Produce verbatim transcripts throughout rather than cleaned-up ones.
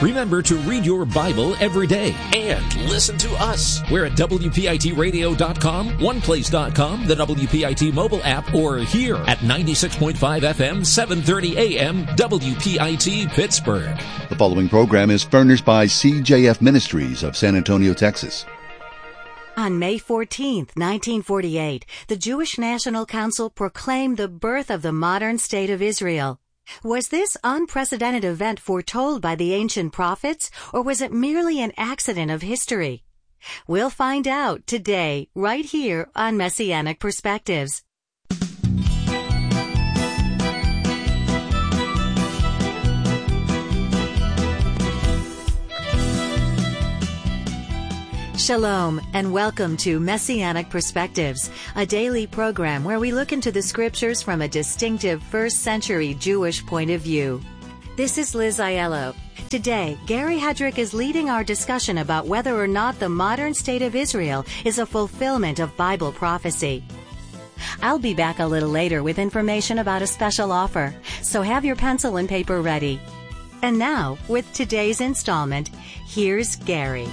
Remember to read your Bible every day and listen to us. We're at W P I T radio dot com, one place dot com, the W P I T mobile app, or here at ninety-six point five F M, seven thirty A M, W P I T Pittsburgh. The following program is furnished by C J F Ministries of San Antonio, Texas. On May fourteenth, nineteen forty-eight, the Jewish National Council proclaimed the birth of the modern state of Israel. Was this unprecedented event foretold by the ancient prophets, or was it merely an accident of history? We'll find out today, right here on Messianic Perspectives. Shalom, and welcome to Messianic Perspectives, a daily program where we look into the scriptures from a distinctive first century Jewish point of view. This is Liz Aiello. Today, Gary Hedrick is leading our discussion about whether or not the modern state of Israel is a fulfillment of Bible prophecy. I'll be back a little later with information about a special offer, so have your pencil and paper ready. And now, with today's installment, here's Gary.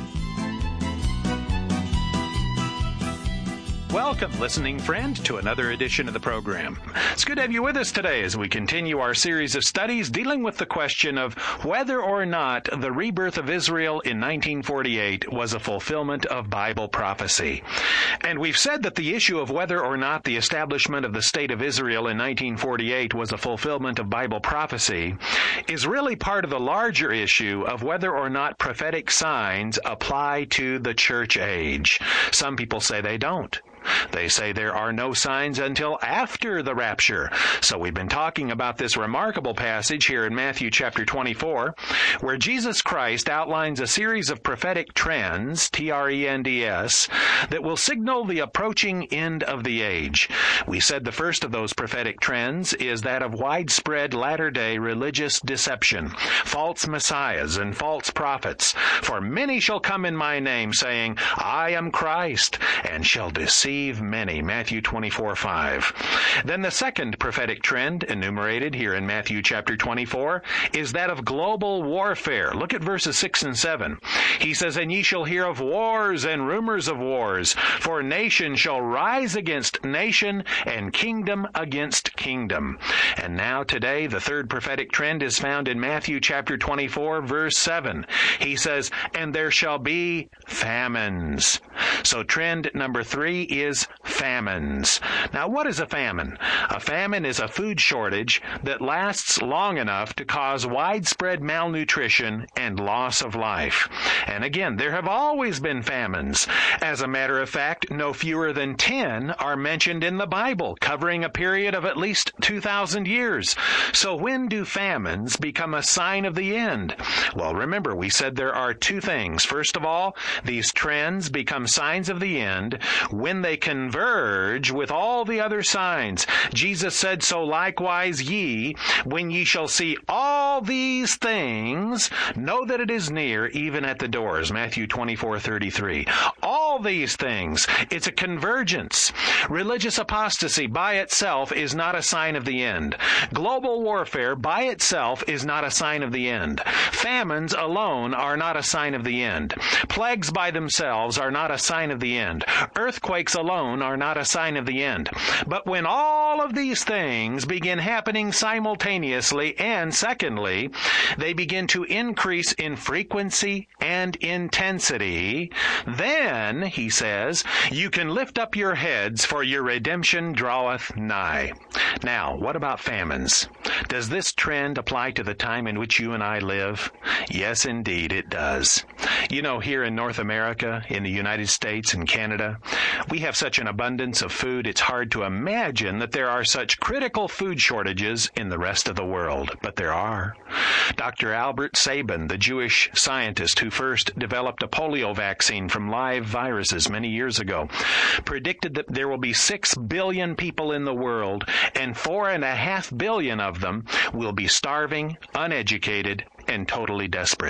Welcome, listening friend, to another edition of the program. It's good to have you with us today as we continue our series of studies dealing with the question of whether or not the rebirth of Israel in nineteen forty-eight was a fulfillment of Bible prophecy. And we've said that the issue of whether or not the establishment of the State of Israel in nineteen forty-eight was a fulfillment of Bible prophecy is really part of the larger issue of whether or not prophetic signs apply to the church age. Some people say they don't. They say there are no signs until after the rapture. So we've been talking about this remarkable passage here in Matthew chapter twenty-four, where Jesus Christ outlines a series of prophetic trends, T R E N D S, that will signal the approaching end of the age. We said the first of those prophetic trends is that of widespread latter-day religious deception, false messiahs and false prophets. For many shall come in my name, saying, I am Christ, and shall deceive many. Matthew twenty-four five. Then the second prophetic trend enumerated here in Matthew chapter twenty-four is that of global warfare. Look at verses six and seven. He says, And ye shall hear of wars and rumors of wars, for nation shall rise against nation, and kingdom against kingdom. And now today the third prophetic trend is found in Matthew chapter twenty-four verse seven. He says, And there shall be famines. So trend number three is famines. Now, what is a famine? A famine is a food shortage that lasts long enough to cause widespread malnutrition and loss of life. And again, there have always been famines. As a matter of fact, no fewer than ten are mentioned in the Bible, covering a period of at least two thousand years. So when do famines become a sign of the end? Well, remember, we said there are two things. First of all, these trends become signs of the end when they converge with all the other signs. Jesus said, So likewise ye, when ye shall see all these things, know that it is near, even at the doors. Matthew twenty-four thirty-three. All these things. It's a convergence. Religious apostasy by itself is not a sign of the end. Global warfare by itself is not a sign of the end. Famines alone are not a sign of the end. Plagues by themselves are not a sign of the end. Earthquakes alone are not a sign of the end. But when all of these things begin happening simultaneously, and secondly, they begin to increase in frequency and intensity, then, he says, you can lift up your heads, for your redemption draweth nigh. Now, what about famines? Does this trend apply to the time in which you and I live? Yes, indeed, it does. You know, here in North America, in the United States and Canada, we have such an abundance of food, it's hard to imagine that there are such critical food shortages in the rest of the world. But there are. Doctor Albert Sabin, the Jewish scientist who first developed a polio vaccine from live viruses many years ago, predicted that there will be six billion people in the world, and four and a half billion of them will be starving, uneducated, and totally desperate.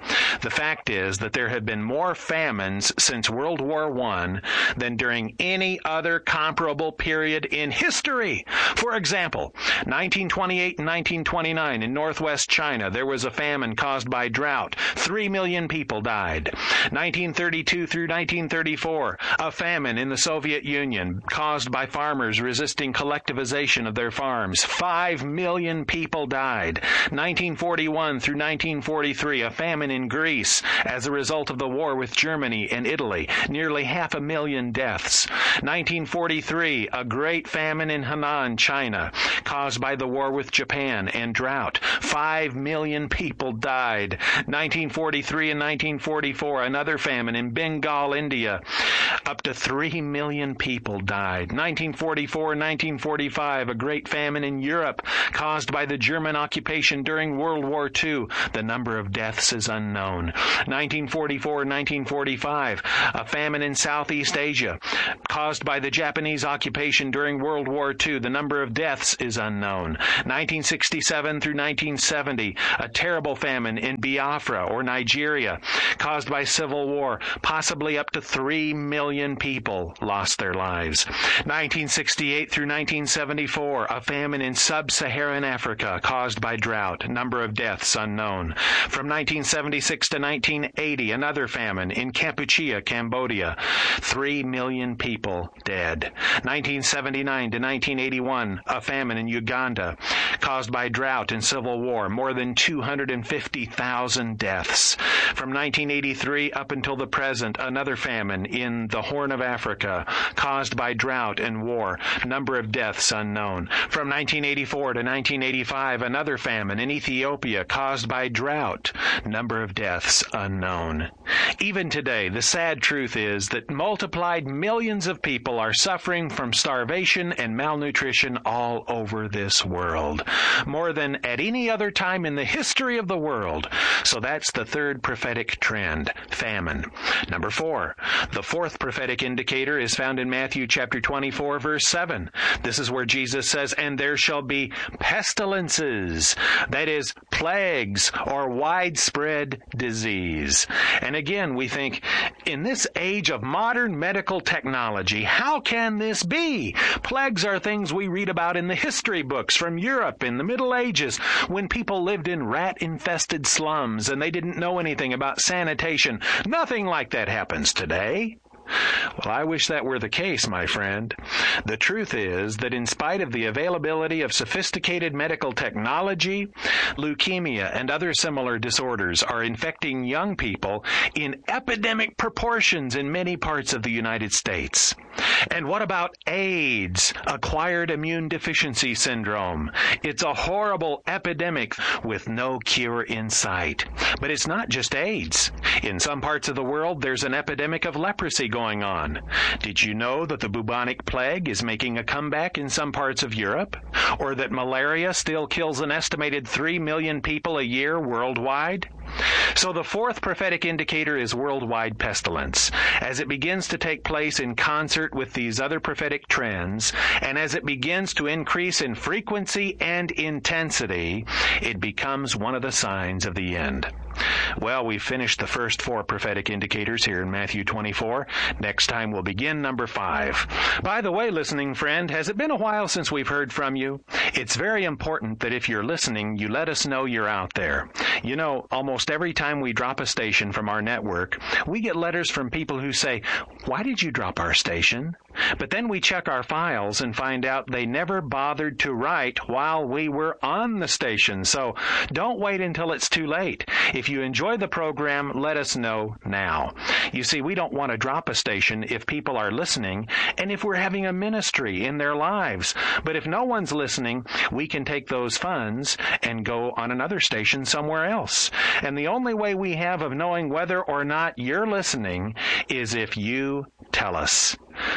The fact is that there have been more famines since World War One than during any other comparable period in history. For example, nineteen twenty-eight and nineteen twenty-nine in northwest China, there was a famine caused by drought. Three million people died. nineteen thirty-two through nineteen thirty-four, a famine in the Soviet Union caused by farmers resisting collectivization of their farms. Five million people died. nineteen forty-one through nineteen forty-three, a famine in Greece as a result of the war with Germany and Italy. Nearly half a million deaths. nineteen forty-three, a great famine in Henan, China, caused by the war with Japan and drought. Five million people died. nineteen forty-three and nineteen forty-four, another famine in Bengal, India. Up to three million people died. nineteen forty-four and nineteen forty-five, a great famine in Europe caused by the German occupation during World War Two. The number of deaths is unknown. nineteen forty-four and nineteen forty-five, a famine in Southeast Asia caused by the Japanese occupation during World War Two. The number of deaths is unknown. nineteen sixty-seven through nineteen seventy, a terrible famine in Biafra or Nigeria caused by civil war. Possibly up to three million people lost their lives. nineteen sixty-eight through nineteen seventy-four, a famine in sub-Saharan Africa caused by drought. Number of deaths unknown. From nineteen seventy-six to nineteen eighty, another famine in Kampuchea, Cambodia. Three million people dead. nineteen seventy-nine to nineteen eighty-one, a famine in Uganda caused by drought and civil war. More than two hundred fifty thousand deaths. From nineteen eighty-three up until the present, another famine in the Horn of Africa caused by drought and war. Number of deaths unknown. From nineteen eighty-four to nineteen eighty-five, another famine in Ethiopia caused by drought. Number of deaths unknown. Even today, the sad truth is that multiplied millions of people are suffering from starvation and malnutrition all over this world. More than at any other time in the history of the world. So that's the third prophetic trend, famine. Number four, the fourth prophetic indicator is found in Matthew chapter twenty-four, verse seven. This is where Jesus says, "And there shall be pestilences," that is, plagues or widespread disease. And again, we think, in this age of modern medical technology, how can this be? Plagues are things we read about in the history books from Europe in the Middle Ages, when people lived in rat-infested slums and they didn't know anything about sanitation. Nothing like that happens today. Well, I wish that were the case, my friend. The truth is that in spite of the availability of sophisticated medical technology, leukemia and other similar disorders are infecting young people in epidemic proportions in many parts of the United States. And what about AIDS, acquired immune deficiency syndrome? It's a horrible epidemic with no cure in sight. But it's not just AIDS. In some parts of the world, there's an epidemic of leprosy going on. Did you know that the bubonic plague is making a comeback in some parts of Europe? Or that malaria still kills an estimated three million people a year worldwide? So the fourth prophetic indicator is worldwide pestilence. As it begins to take place in concert with these other prophetic trends, and as it begins to increase in frequency and intensity, it becomes one of the signs of the end. Well, we've finished the first four prophetic indicators here in Matthew twenty-four. Next time we'll begin number five. By the way, listening friend, has it been a while since we've heard from you? It's very important that if you're listening, you let us know you're out there. You know, almost every time we drop a station from our network, we get letters from people who say, "Why did you drop our station?" But then we check our files and find out they never bothered to write while we were on the station. So don't wait until it's too late. If you enjoy the program, let us know now. You see, we don't want to drop a station if people are listening and if we're having a ministry in their lives. But if no one's listening, we can take those funds and go on another station somewhere else. And the only way we have of knowing whether or not you're listening is if you tell us.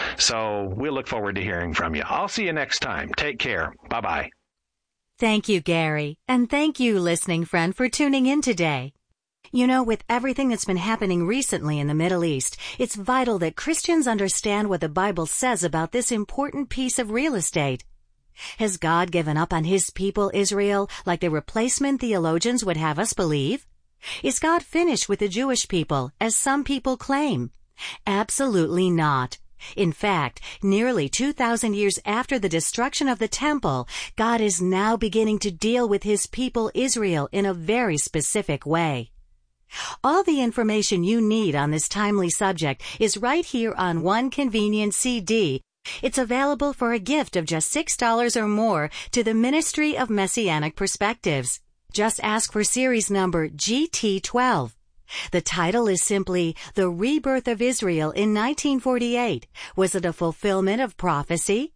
So we'll look forward to hearing from you. I'll see you next time. Take care. Bye-bye. Thank you, Gary. And thank you, listening friend, for tuning in today. You know, with everything that's been happening recently in the Middle East, it's vital that Christians understand what the Bible says about this important piece of real estate. Has God given up on His people, Israel, like the replacement theologians would have us believe? Is God finished with the Jewish people, as some people claim? Absolutely not. In fact, nearly two thousand years after the destruction of the temple, God is now beginning to deal with his people Israel in a very specific way. All the information you need on this timely subject is right here on one convenient C D. It's available for a gift of just six dollars or more to the Ministry of Messianic Perspectives. Just ask for series number G T twelve. The title is simply The Rebirth of Israel in nineteen forty-eight. Was it a fulfillment of prophecy?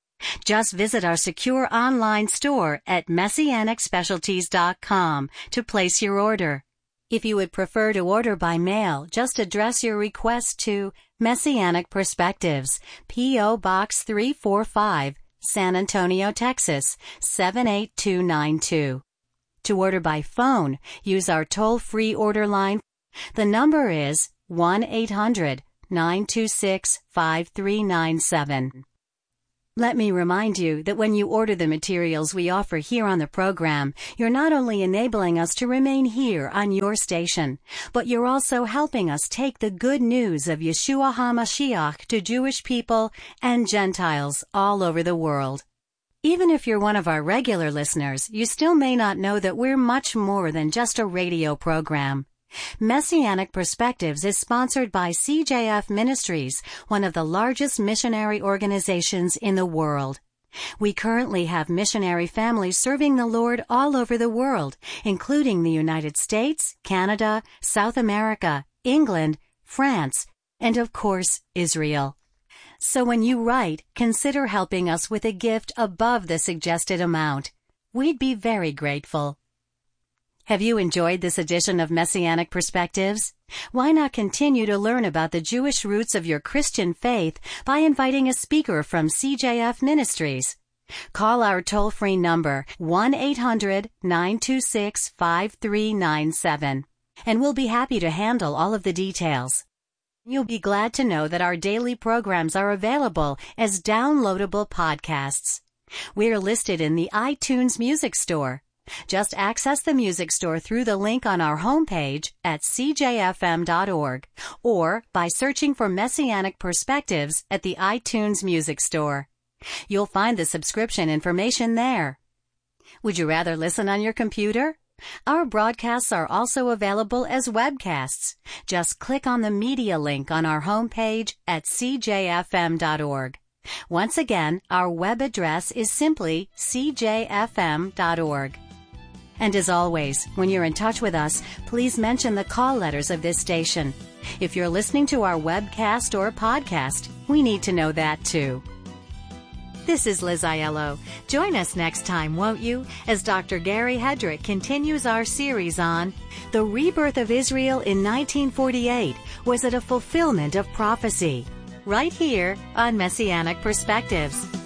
Just visit our secure online store at messianic specialties dot com to place your order. If you would prefer to order by mail, just address your request to Messianic Perspectives, P O. Box three forty-five, San Antonio, Texas, seven eight two nine two. To order by phone, use our toll-free order line. The number is one eight hundred nine two six five three nine seven. Let me remind you that when you order the materials we offer here on the program, you're not only enabling us to remain here on your station, but you're also helping us take the good news of Yeshua HaMashiach to Jewish people and Gentiles all over the world. Even if you're one of our regular listeners, you still may not know that we're much more than just a radio program. Messianic Perspectives is sponsored by C J F Ministries, one of the largest missionary organizations in the world. We currently have missionary families serving the Lord all over the world, including the United States, Canada, South America, England, France, and of course, Israel. So when you write, consider helping us with a gift above the suggested amount. We'd be very grateful. Have you enjoyed this edition of Messianic Perspectives? Why not continue to learn about the Jewish roots of your Christian faith by inviting a speaker from C J F Ministries? Call our toll-free number one eight hundred nine two six five three nine seven, and we'll be happy to handle all of the details. You'll be glad to know that our daily programs are available as downloadable podcasts. We're listed in the iTunes Music Store. Just access the music store through the link on our homepage at c j f m dot org or by searching for Messianic Perspectives at the iTunes Music Store. You'll find the subscription information there. Would you rather listen on your computer? Our broadcasts are also available as webcasts. Just click on the media link on our homepage at c j f m dot org. Once again, our web address is simply c j f m dot org. And as always, when you're in touch with us, please mention the call letters of this station. If you're listening to our webcast or podcast, we need to know that too. This is Liz Aiello. Join us next time, won't you, as Doctor Gary Hedrick continues our series on The Rebirth of Israel in nineteen forty-eight. Was it a fulfillment of prophecy? Right here on Messianic Perspectives.